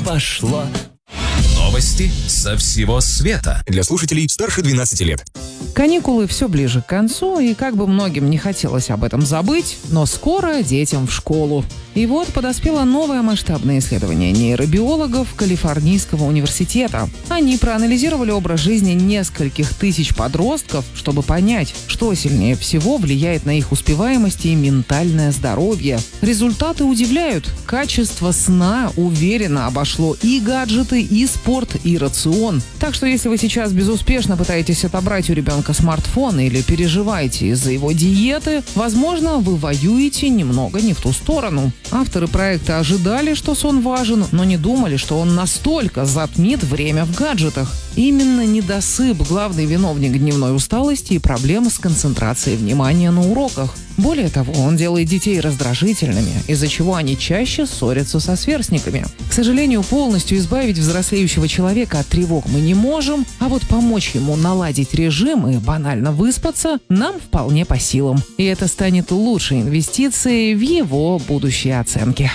пошло. Новости со всего света. Для слушателей старше 12 лет. Каникулы все ближе к концу, и как бы многим не хотелось об этом забыть, но скоро детям в школу. И вот подоспело новое масштабное исследование нейробиологов Калифорнийского университета. Они проанализировали образ жизни нескольких тысяч подростков, чтобы понять, что сильнее всего влияет на их успеваемость и ментальное здоровье. Результаты удивляют. Качество сна уверенно обошло и гаджеты, и спорт, и рацион. Так что если вы сейчас безуспешно пытаетесь отобрать у ребенка смартфон или переживаете из-за его диеты, возможно, вы воюете немного не в ту сторону. Авторы проекта ожидали, что сон важен, но не думали, что он настолько затмит время в гаджетах. Именно недосып – главный виновник дневной усталости и проблем с концентрацией внимания на уроках. Более того, он делает детей раздражительными, из-за чего они чаще ссорятся со сверстниками. К сожалению, полностью избавить взрослеющего человека от тревог мы не можем, а вот помочь ему наладить режим и банально выспаться нам вполне по силам. И это станет лучшей инвестицией в его будущие оценки.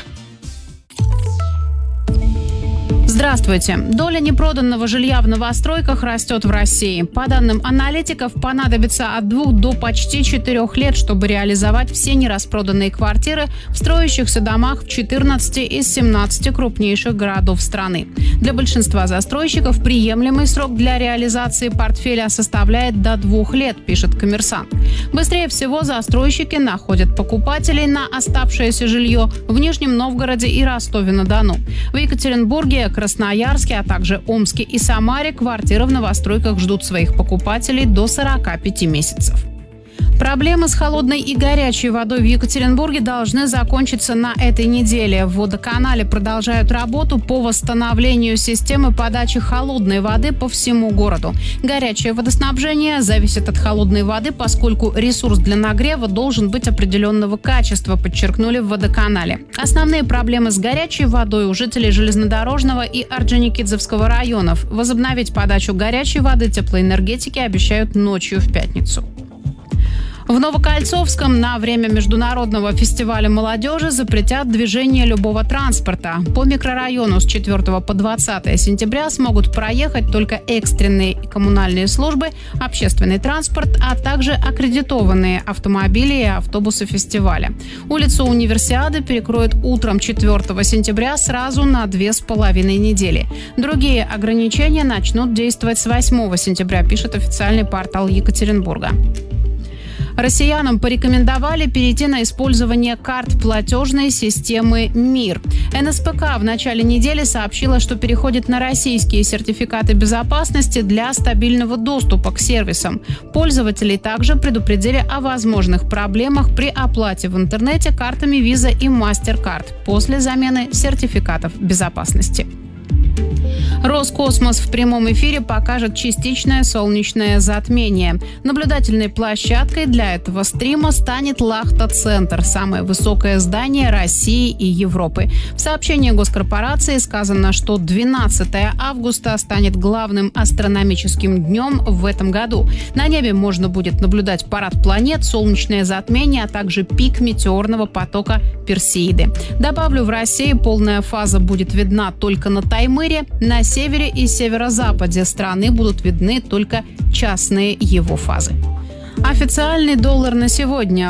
Здравствуйте. Доля непроданного жилья в новостройках растет в России. По данным аналитиков, понадобится от 2 до почти 4 лет, чтобы реализовать все нераспроданные квартиры в строящихся домах в 14 из 17 крупнейших городов страны. Для большинства застройщиков приемлемый срок для реализации портфеля составляет до 2 лет, пишет «Коммерсант». Быстрее всего застройщики находят покупателей на оставшееся жилье в Нижнем Новгороде и Ростове-на-Дону. В Екатеринбурге, Красноярске, а также Омске и Самаре квартиры в новостройках ждут своих покупателей до 45 месяцев. Проблемы с холодной и горячей водой в Екатеринбурге должны закончиться на этой неделе. В водоканале продолжают работу по восстановлению системы подачи холодной воды по всему городу. Горячее водоснабжение зависит от холодной воды, поскольку ресурс для нагрева должен быть определенного качества, подчеркнули в водоканале. Основные проблемы с горячей водой у жителей Железнодорожного и Орджоникидзевского районов. Возобновить подачу горячей воды теплоэнергетики обещают ночью в пятницу. В Новокольцовском на время международного фестиваля молодежи запретят движение любого транспорта. По микрорайону с 4 по 20 сентября смогут проехать только экстренные и коммунальные службы, общественный транспорт, а также аккредитованные автомобили и автобусы фестиваля. Улицу Универсиады перекроют утром 4 сентября сразу на 2,5 недели. Другие ограничения начнут действовать с 8 сентября, пишет официальный портал Екатеринбурга. Россиянам порекомендовали перейти на использование карт платежной системы МИР. НСПК в начале недели сообщила, что переходит на российские сертификаты безопасности для стабильного доступа к сервисам. Пользователей также предупредили о возможных проблемах при оплате в интернете картами Visa и MasterCard после замены сертификатов безопасности. Роскосмос в прямом эфире покажет частичное солнечное затмение. Наблюдательной площадкой для этого стрима станет Лахта-центр, самое высокое здание России и Европы. В сообщении госкорпорации сказано, что 12 августа станет главным астрономическим днем в этом году. На небе можно будет наблюдать парад планет, солнечное затмение, а также пик метеорного потока Персеиды. Добавлю, в России полная фаза будет видна только на Таймыре. На севере и северо-западе страны будут видны только частные его фазы. Официальный доллар на сегодня